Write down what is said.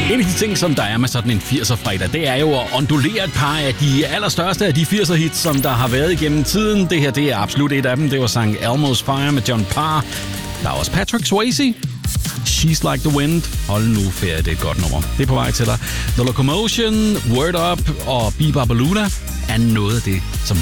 En af de ting, som der er med sådan en 80'er-fredag, det er jo at ondulere et par af de allerstørste af de 80'er-hits, som der har været igennem tiden. Det her, det er absolut et af dem. Det var sang Elmo's Fire med John Parr. Der er også Patrick Swayze. She's Like the Wind. Hold nu ferie, det er et godt nummer. Det er på vej til dig. The Locomotion, Word Up og Biba Baluna er noget af det, som